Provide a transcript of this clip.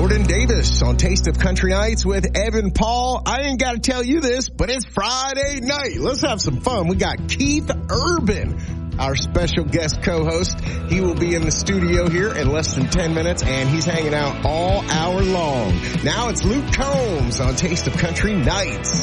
Jordan Davis on Taste of Country Nights with Evan Paul. I ain't got to tell you this, but it's Friday night. Let's have some fun. We got Keith Urban, our special guest co-host. He will be in the studio here in less than 10 minutes, and he's hanging out all hour long. Now it's Luke Combs on Taste of Country Nights.